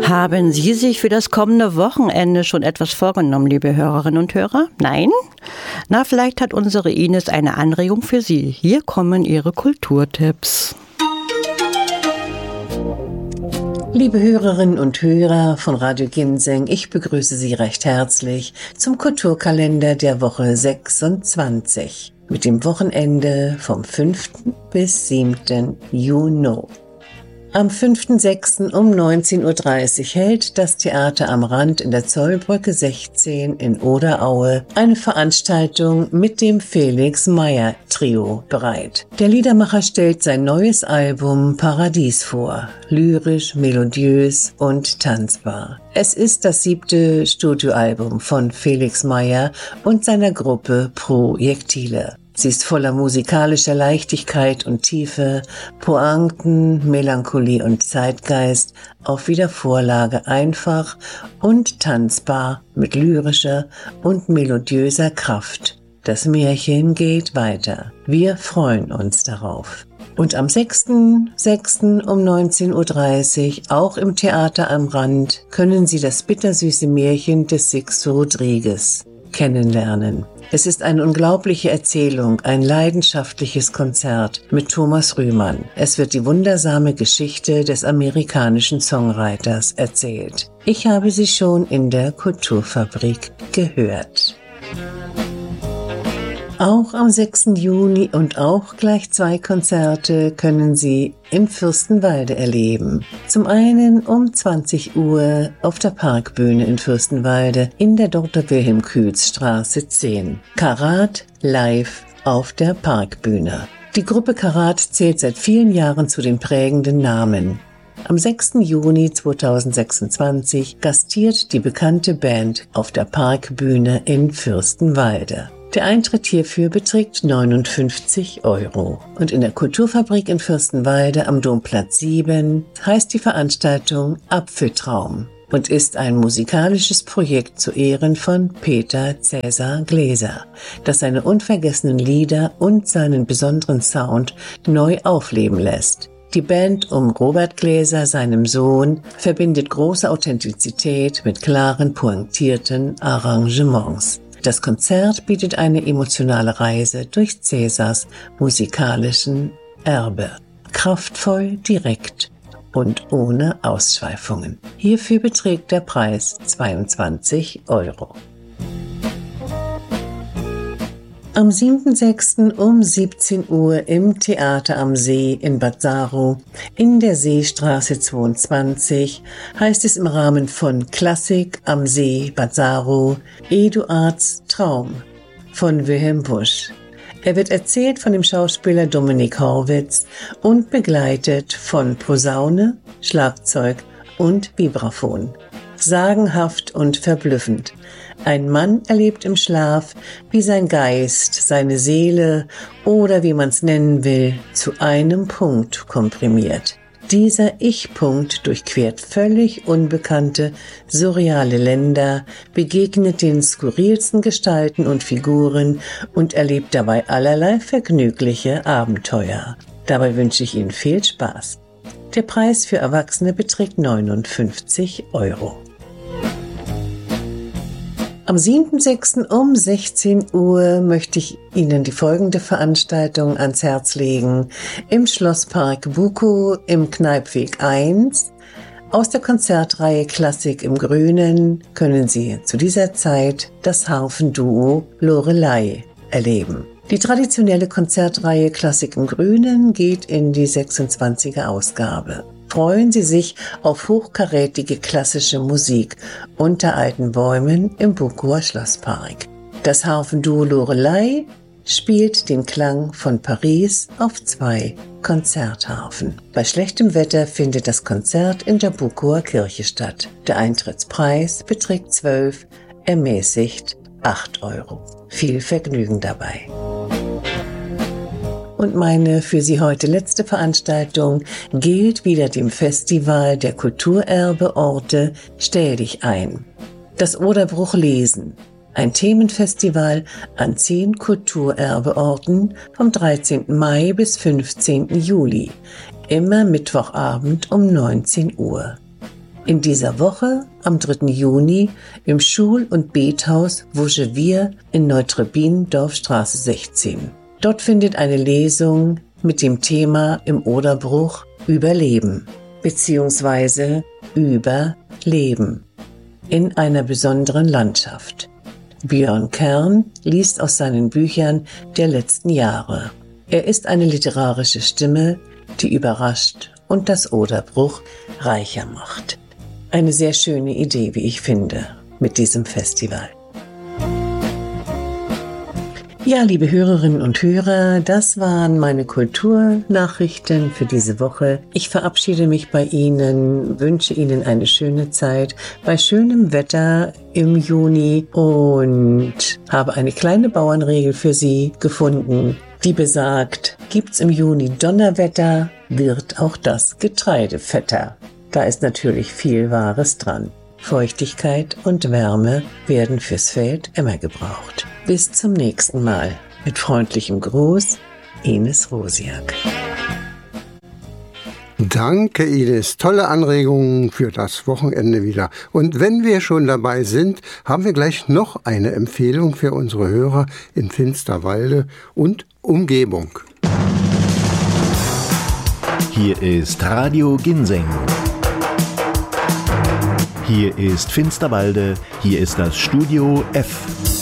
Haben Sie sich für das kommende Wochenende schon etwas vorgenommen, liebe Hörerinnen und Hörer? Nein? Na, vielleicht hat unsere Ines eine Anregung für Sie. Hier kommen Ihre Kulturtipps. Liebe Hörerinnen und Hörer von Radio Ginseng, ich begrüße Sie recht herzlich zum Kulturkalender der Woche 26 mit dem Wochenende vom 5. bis 7. Juni. Am 5.6. um 19.30 Uhr hält das Theater am Rand in der Zollbrücke 16 in Oderaue eine Veranstaltung mit dem Felix Meyer Trio bereit. Der Liedermacher stellt sein neues Album Paradies vor, lyrisch, melodiös und tanzbar. Es ist das 7. Studioalbum von Felix Meyer und seiner Gruppe Projektile. Sie ist voller musikalischer Leichtigkeit und Tiefe, Pointen, Melancholie und Zeitgeist, auf Wiedervorlage einfach und tanzbar mit lyrischer und melodiöser Kraft. Das Märchen geht weiter. Wir freuen uns darauf. Und am 6.6. um 19.30 Uhr, auch im Theater am Rand, können Sie das bittersüße Märchen des Sixto Rodriguez kennenlernen. Es ist eine unglaubliche Erzählung, ein leidenschaftliches Konzert mit Thomas Rühmann. Es wird die wundersame Geschichte des amerikanischen Songwriters erzählt. Ich habe sie schon in der Kulturfabrik gehört. Auch am 6. Juni und auch gleich 2 Konzerte können Sie in Fürstenwalde erleben. Zum einen um 20 Uhr auf der Parkbühne in Fürstenwalde in der Dr. Wilhelm Kühls Straße 10. Karat live auf der Parkbühne. Die Gruppe Karat zählt seit vielen Jahren zu den prägenden Namen. Am 6. Juni 2026 gastiert die bekannte Band auf der Parkbühne in Fürstenwalde. Der Eintritt hierfür beträgt 59 €. Und in der Kulturfabrik in Fürstenwalde am Domplatz 7 heißt die Veranstaltung Apfeltraum und ist ein musikalisches Projekt zu Ehren von Peter Cäsar Gläser, das seine unvergessenen Lieder und seinen besonderen Sound neu aufleben lässt. Die Band um Robert Gläser, seinem Sohn, verbindet große Authentizität mit klaren, pointierten Arrangements. Das Konzert bietet eine emotionale Reise durch Cäsars musikalischen Erbe. Kraftvoll, direkt und ohne Ausschweifungen. Hierfür beträgt der Preis 22 €. Am 7.6. um 17 Uhr im Theater am See in Bad Saro in der Seestraße 22 heißt es im Rahmen von Klassik am See Bad Saro Eduards Traum von Wilhelm Busch. Er wird erzählt von dem Schauspieler Dominik Horwitz und begleitet von Posaune, Schlagzeug und Vibraphon. Sagenhaft und verblüffend. Ein Mann erlebt im Schlaf, wie sein Geist, seine Seele oder wie man es nennen will, zu einem Punkt komprimiert. Dieser Ich-Punkt durchquert völlig unbekannte, surreale Länder, begegnet den skurrilsten Gestalten und Figuren und erlebt dabei allerlei vergnügliche Abenteuer. Dabei wünsche ich Ihnen viel Spaß. Der Preis für Erwachsene beträgt 59 €. Am 7.6. um 16 Uhr möchte ich Ihnen die folgende Veranstaltung ans Herz legen. Im Schlosspark Bukow im Kneipweg 1. Aus der Konzertreihe Klassik im Grünen können Sie zu dieser Zeit das Harfenduo Lorelei erleben. Die traditionelle Konzertreihe Klassik im Grünen geht in die 26er Ausgabe. Freuen Sie sich auf hochkarätige klassische Musik unter alten Bäumen im Bukower Schlosspark. Das Harfenduo Lorelei spielt den Klang von Paris auf 2 Konzertharfen. Bei schlechtem Wetter findet das Konzert in der Bukower Kirche statt. Der Eintrittspreis beträgt 12, ermäßigt 8 €. Viel Vergnügen dabei. Und meine für Sie heute letzte Veranstaltung gilt wieder dem Festival der Kulturerbeorte Stell dich ein. Das Oderbruch Lesen, ein Themenfestival an 10 Kulturerbeorten vom 13. Mai bis 15. Juli, immer Mittwochabend um 19 Uhr. In dieser Woche, am 3. Juni, im Schul- und Bethaus Vosges-Vire in Neutrebin, Dorfstraße 16. Dort findet eine Lesung mit dem Thema im Oderbruch Überleben bzw. Überleben in einer besonderen Landschaft. Björn Kern liest aus seinen Büchern der letzten Jahre. Er ist eine literarische Stimme, die überrascht und das Oderbruch reicher macht. Eine sehr schöne Idee, wie ich finde, mit diesem Festival. Ja, liebe Hörerinnen und Hörer, das waren meine Kulturnachrichten für diese Woche. Ich verabschiede mich bei Ihnen, wünsche Ihnen eine schöne Zeit bei schönem Wetter im Juni und habe eine kleine Bauernregel für Sie gefunden, die besagt, gibt's im Juni Donnerwetter, wird auch das Getreide fetter. Da ist natürlich viel Wahres dran. Feuchtigkeit und Wärme werden fürs Feld immer gebraucht. Bis zum nächsten Mal. Mit freundlichem Gruß, Ines Rosiak. Danke, Ines. Tolle Anregungen für das Wochenende wieder. Und wenn wir schon dabei sind, haben wir gleich noch eine Empfehlung für unsere Hörer in Finsterwalde und Umgebung. Hier ist Radio Ginseng. Hier ist Finsterwalde, hier ist das Studio F.